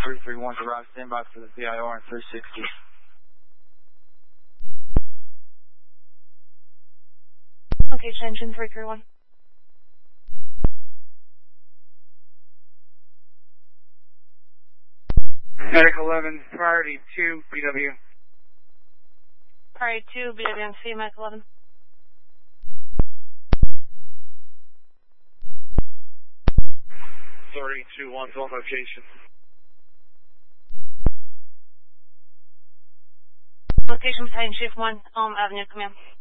331 to arrive standby for the VIR on 360. Location engine 331. Medic 11, priority 2, BW. Priority 2, BWMC, Medic 11. Authority 2-1, on location. Location Battalion Chief 1, Elm Avenue, command.